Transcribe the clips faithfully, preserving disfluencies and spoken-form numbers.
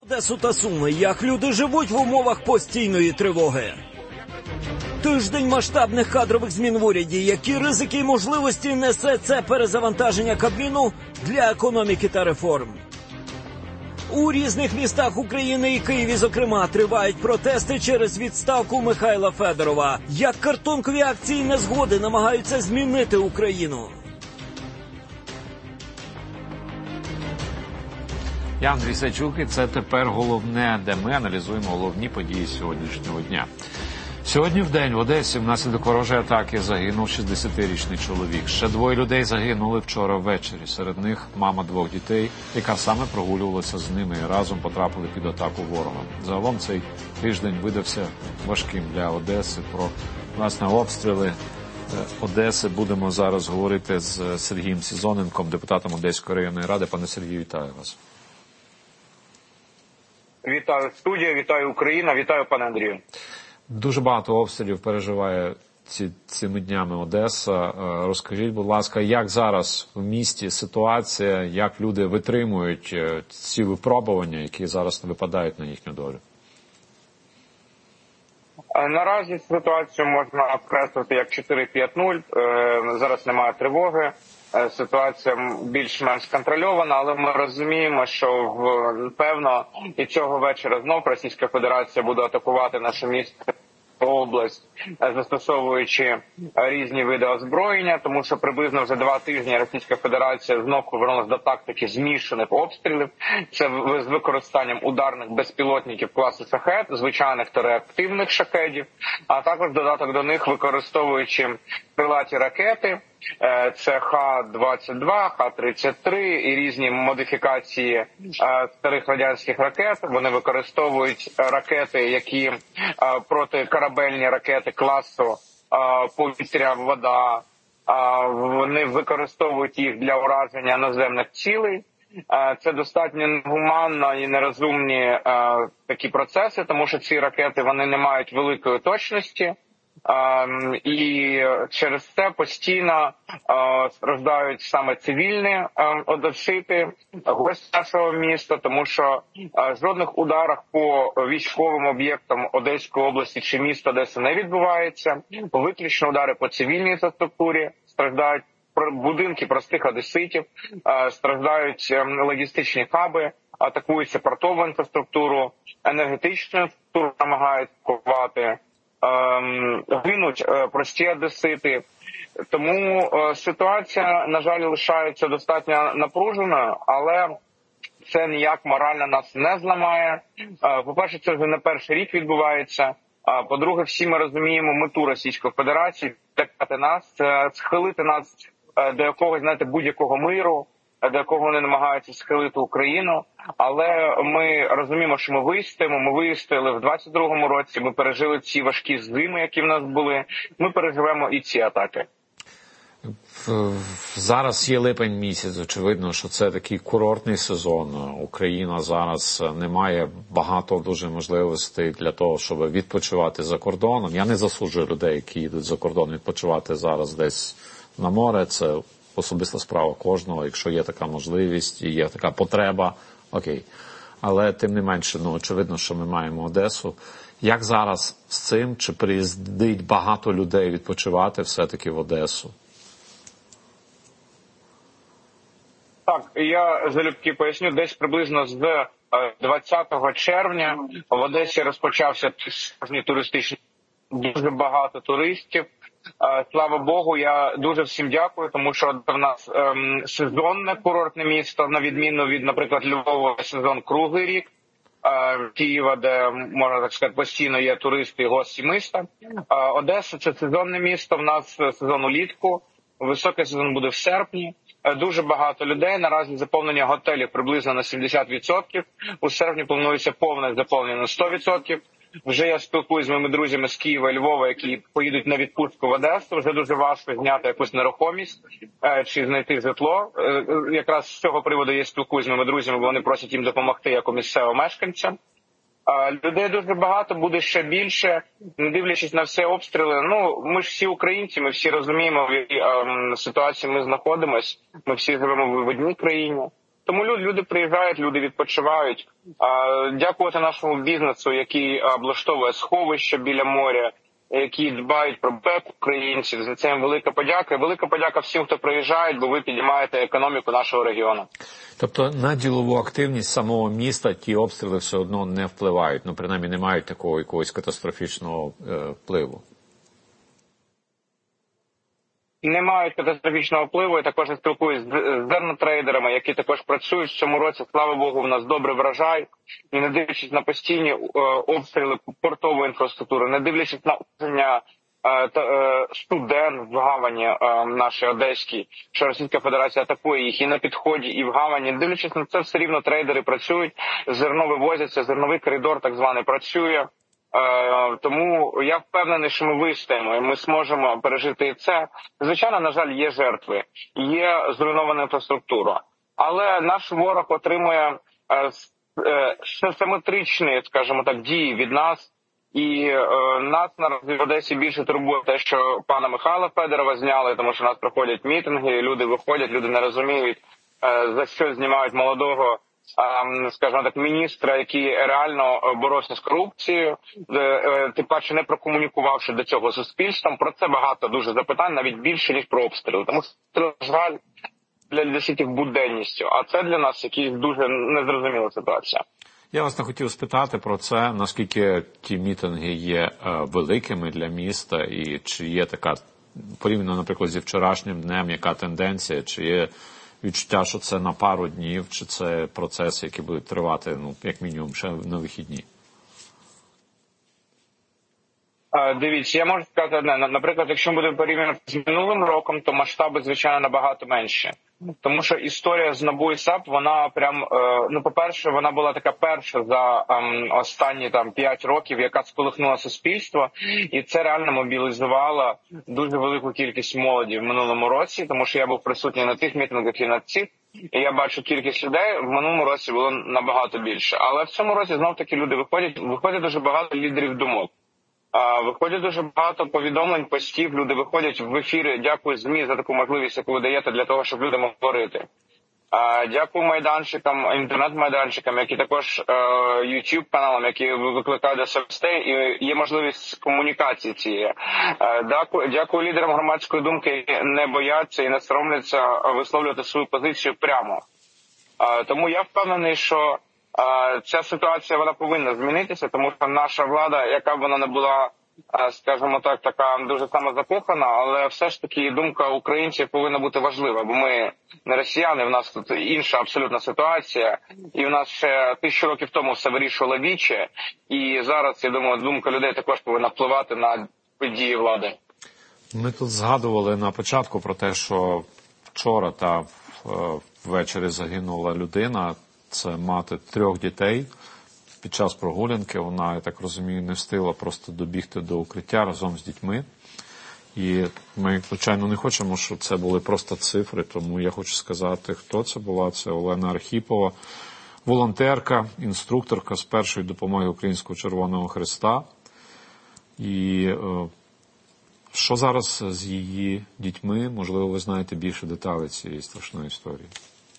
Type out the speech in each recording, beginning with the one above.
Одесу та Суми. Як люди живуть в умовах постійної тривоги? Тиждень масштабних кадрових змін в уряді. Які ризики і можливості несе це перезавантаження Кабміну для економіки та реформ? У різних містах України і Києві, зокрема, тривають протести через відставку Михайла Федорова. Як картонкові акції незгоди намагаються змінити Україну? Я Андрій Сачук, і це «Тепер головне», де ми аналізуємо головні події сьогоднішнього дня. Сьогодні в день в Одесі внаслідок ворожої атаки загинув шістдесятирічний чоловік. Ще двоє людей загинули вчора ввечері. Серед них мама двох дітей, яка саме прогулювалася з ними і разом потрапили під атаку ворога. Загалом цей тиждень видався важким для Одеси. Про, власне, обстріли Одеси будемо зараз говорити з Сергієм Сізоненком, депутатом Одеської районної ради. Пане Сергію, вітаю вас. Вітаю студія, вітаю Україна, вітаю пане Андрію. Дуже багато обстрілів переживає ці, цими днями Одеса. Розкажіть, будь ласка, як зараз в місті ситуація, як люди витримують ці випробування, які зараз випадають на їхню долю? Наразі ситуацію можна окреслити як чотири п'ять нуль. Зараз немає тривоги. Ситуація більш-менш контрольована, але ми розуміємо, що певно і цього вечора знов Російська Федерація буде атакувати наше місто, область, застосовуючи різні види озброєння, тому що приблизно вже два тижні Російська Федерація знов повернулася до тактики змішаних обстрілів. Це з використанням ударних безпілотників класу «Шахед», звичайних та реактивних шахедів, а також додаток до них використовуючи крилаті ракети. Це Х двадцять два, Х тридцять три і різні модифікації старих радянських ракет. Вони використовують ракети, які протикорабельні ракети класу повітря, вода. Вони використовують їх для ураження наземних цілей. Це достатньо негуманно і нерозумні такі процеси, тому що ці ракети вони не мають великої точності. Uh, і через це постійно uh, страждають саме цивільні uh, одесити, гості нашого міста, тому що uh, жодних ударів по військовим об'єктам Одеської області чи міста Одеси не відбувається. Виключно удари по цивільній інфраструктурі, страждають будинки простих одеситів, uh, страждають uh, логістичні хаби, атакується портову інфраструктуру, енергетичну інфраструктуру намагаються кувати. Гинуть прості одесити. Тому ситуація, на жаль, лишається достатньо напруженою, але це ніяк морально нас не зламає. По-перше, це вже не перший рік відбувається. По-друге, всі ми розуміємо мету Російської Федерації – атакувати нас, схилити нас до якогось, знаєте, будь-якого миру, до якого вони намагаються схилити Україну. Але ми розуміємо, що ми вистоїмо, ми вистояли в двадцять другому році, ми пережили ці важкі зими, які в нас були, ми переживемо і ці атаки. Зараз є липень місяць, очевидно, що це такий курортний сезон. Україна зараз не має багато дуже можливостей для того, щоб відпочивати за кордоном. Я не засуджую людей, які їдуть за кордон відпочивати зараз десь на море, це особиста справа кожного, якщо є така можливість і є така потреба, окей. Але тим не менше, ну, очевидно, що ми маємо Одесу. Як зараз з цим? Чи приїздить багато людей відпочивати все-таки в Одесу? Так, я залюбки поясню, десь приблизно з двадцятого червня в Одесі розпочався справжній туристичний, дуже багато туристів. Слава Богу, я дуже всім дякую, тому що в нас ем, сезонне курортне місто, на відміну від, наприклад, Львова, сезон круглий рік, е, Києва, де, можна так сказати, постійно є туристи і гості міста. Е, Одеса – це сезонне місто, в нас сезон улітку, високий сезон буде в серпні. Е, дуже багато людей, наразі заповнення готелів приблизно на сімдесят відсотків, у серпні планується повне заповнення на сто відсотків. Вже я спілкуюся з моїми друзями з Києва і Львова, які поїдуть на відпустку в Одесу. Вже дуже важко зняти якусь нерухомість чи знайти житло. Якраз з цього приводу я спілкуюся з моїми друзями, бо вони просять їм допомогти як місцевим мешканцям. Людей дуже багато, буде ще більше, не дивлячись на всі обстріли. Ну, ми ж всі українці, ми всі розуміємо, в якій ситуації ми знаходимося. Ми всі живемо в одній країні. Тому люди приїжджають, люди відпочивають. Дякувати нашому бізнесу, який облаштовує сховища біля моря, які дбають про безпеку українців. За це їм велика подяка. І велика подяка всім, хто приїжджає, бо ви піднімаєте економіку нашого регіону. Тобто на ділову активність самого міста ті обстріли все одно не впливають, ну принаймні не мають такого якогось катастрофічного е, впливу? Не мають катастрофічного впливу. Я також спілкуюся з зернотрейдерами, які також працюють в цьому році. Слава Богу, в нас добрий врожай. І не дивлячись на постійні е, обстріли портової інфраструктури, не дивлячись на ураження е, е, суден в гавані е, нашій одеській, що Російська Федерація атакує їх і на підході, і в гавані. Не дивлячись на це, все рівно трейдери працюють, зерно вивозяться, зерновий коридор так званий працює. Тому я впевнений, що ми вистоїмо і ми зможемо пережити і це. Звичайно, на жаль, є жертви, є зруйнована інфраструктура. Але наш ворог отримує систематичні, скажімо так, дії від нас. І нас наразі в Одесі більше турбує те, що пана Михайла Федорова зняли, тому що у нас проходять мітинги, люди виходять, люди не розуміють, за що знімають молодого, скажімо так, міністра, який реально боровся з корупцією, тим паче не прокомунікувавши до цього суспільством. Про це багато дуже запитань, навіть більше, ніж про обстріли. Тому що, на жаль, для людей буденністю, а це для нас якась дуже незрозуміла ситуація. Я вас не хотів спитати про це, наскільки ті мітинги є е, великими для міста, і чи є така, порівняно, наприклад, зі вчорашнім днем, яка тенденція, чи є відчуття, що це на пару днів, чи це процеси, які будуть тривати, ну, як мінімум, ще на вихідні? Дивіться, я можу сказати одне. Наприклад, якщо ми будемо порівнювати з минулим роком, то масштаби, звичайно, набагато менші. Тому що історія з НАБУ і САП, вона прям, ну, по-перше, вона була така перша за ем, останні там п'ять років, яка сколихнула суспільство, і це реально мобілізувало дуже велику кількість молоді в минулому році, тому що я був присутній на тих мітингах і на цих, і я бачу кількість людей, в минулому році було набагато більше. Але в цьому році знов-таки люди виходять, виходять дуже багато лідерів думок. Виходять дуже багато повідомлень, постів, люди виходять в ефіри. Дякую ЗМІ за таку можливість, яку ви даєте для того, щоб люди могли говорити. Дякую майданчикам, інтернет-майданчикам, які також ютуб-каналам, які викликають до себе гостей, і є можливість комунікації цієї. Дякую, дякую лідерам громадської думки, які не бояться і не соромляться висловлювати свою позицію прямо. Тому я впевнений, що ця ситуація, вона повинна змінитися, тому що наша влада, яка б вона не була, скажімо так, така дуже самозакохана, але все ж таки думка українців повинна бути важлива, бо ми не росіяни, в нас тут інша абсолютна ситуація, і в нас ще тисячу років тому все вирішувало віче, і зараз, я думаю, думка людей також повинна впливати на дії влади. Ми тут згадували на початку про те, що вчора та ввечері загинула людина. Це мати трьох дітей. Під час прогулянки вона, я так розумію, не встигла просто добігти до укриття разом з дітьми. І ми, звичайно, не хочемо, щоб це були просто цифри, тому я хочу сказати, хто це була. Це Олена Архіпова, волонтерка, інструкторка з першої допомоги Українського Червоного Хреста. І е, що зараз з її дітьми? Можливо, ви знаєте більше деталей цієї страшної історії.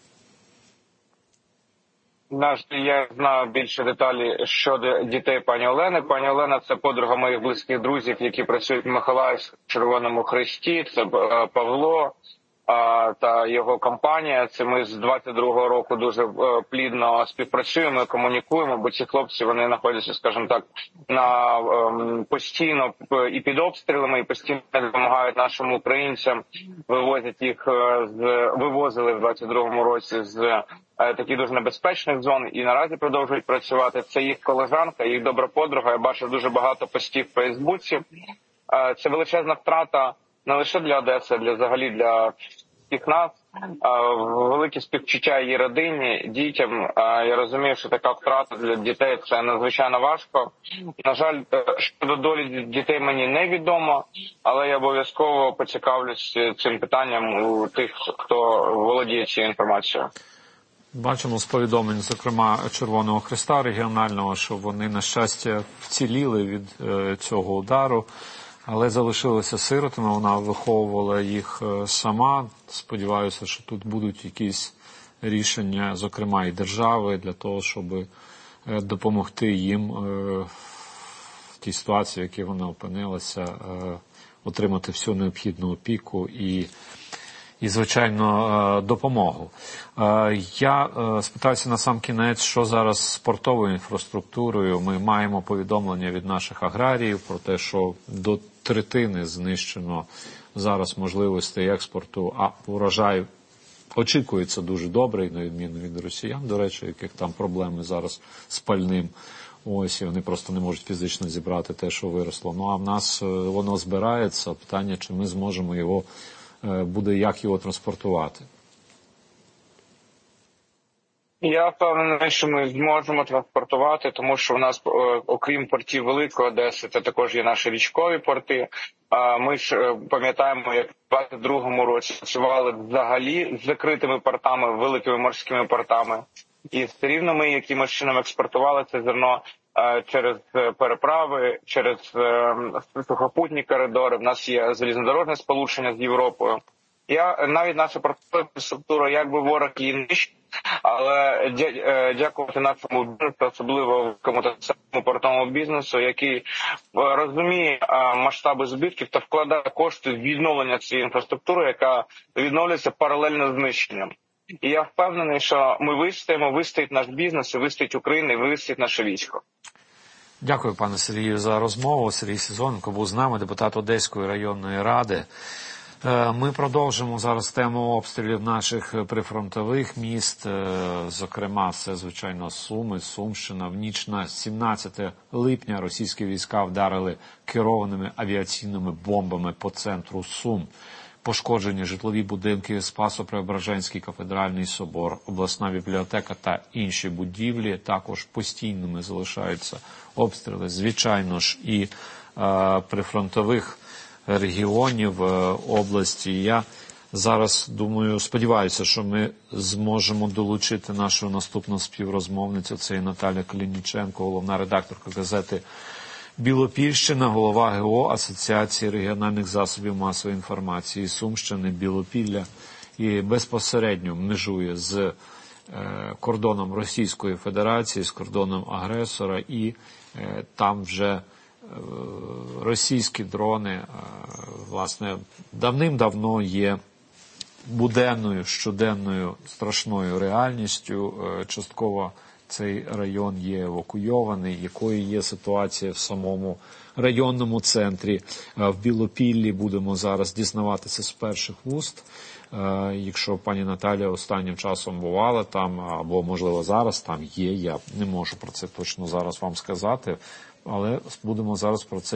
Наш, я знаю більше деталі щодо дітей пані Олени. Пані Олена – це подруга моїх близьких друзів, які працюють в Миколаївському Червоному Хресті. Це Павло та його компанія. Це ми з двадцять другого року дуже плідно співпрацюємо, комунікуємо, бо ці хлопці, вони знаходяться, скажімо так, на постійно і під обстрілами, і постійно допомагають нашим українцям, вивозять їх, з вивозили в двадцять другому році з таких дуже небезпечних зон і наразі продовжують працювати. Це їх колежанка, їх добра подруга. Я бачив дуже багато постів в Фейсбуці. Це величезна втрата не лише для Одеси, а для взагалі для всіх нас. Велике співчуття її родині, дітям. Я розумію, що така втрата для дітей – це надзвичайно важко. На жаль, щодо долі дітей мені невідомо, але я обов'язково поцікавлюсь цим питанням у тих, хто володіє цією інформацією. Бачимо з повідомлень, зокрема, Червоного Хреста регіонального, що вони, на щастя, вціліли від е, цього удару, але залишилися сиротами. Вона виховувала їх е, сама. Сподіваюся, що тут будуть якісь рішення, зокрема і держави, для того, щоб допомогти їм в тій ситуації, в якій вона опинилася, отримати всю необхідну опіку і, і звичайно, допомогу. Я спитаюся на сам кінець, що зараз з портовою інфраструктурою. Ми маємо повідомлення від наших аграріїв про те, що до третини знищено зараз можливостей експорту, а урожай очікується дуже добрий, на відміну від росіян, до речі, яких там проблеми зараз з пальним. Ось, і вони просто не можуть фізично зібрати те, що виросло. Ну, а в нас воно збирається. Питання, чи ми зможемо його, буде як його транспортувати. Я впевнений, що ми зможемо транспортувати, тому що у нас, окрім портів Великої Одеси, це також є наші річкові порти. Ми ж пам'ятаємо, як в двадцять другому році працювали взагалі з закритими портами, великими морськими портами. І все рівно ми якимось чином експортували це зерно через переправи, через сухопутні коридори. В нас є залізнодорожне сполучення з Європою. Я навіть наша портова структура, якби ворог її нищить, але дякувати нашому бізнесу, особливо великому портовому бізнесу, який розуміє масштаби збитків та вкладає кошти в відновлення цієї інфраструктури, яка відновлюється паралельно з знищенням. І я впевнений, що ми вистоїмо, вистоїть наш бізнес, і вистоїть Україна, і вистоїть наше військо. Дякую, пане Сергію, за розмову. Сергій Сезоненко був з нами, депутат Одеської районної ради. Ми продовжимо зараз тему обстрілів наших прифронтових міст, зокрема, це, звичайно, Суми, Сумщина. В ніч на сімнадцяте липня російські війська вдарили керованими авіаційними бомбами по центру Сум. Пошкоджені житлові будинки, Спасо-Преображенський кафедральний собор, обласна бібліотека та інші будівлі. Також постійними залишаються обстріли, звичайно ж, і е, прифронтових регіонів області. Я зараз думаю, сподіваюся, що ми зможемо долучити нашу наступну співрозмовницю. Це і Наталя Калініченко, головна редакторка газети «Білопільщина», голова ГО Асоціації регіональних засобів масової інформації Сумщини, Білопілля, і безпосередньо межує з кордоном Російської Федерації, з кордоном агресора, і там вже російські дрони, власне, давним-давно є буденною, щоденною страшною реальністю. Частково цей район є евакуйований, якою є ситуація в самому районному центрі. В Білопіллі будемо зараз дізнаватися з перших вуст. Якщо пані Наталя останнім часом бувала там, або, можливо, зараз там є, я не можу про це точно зараз вам сказати, але будемо зараз про це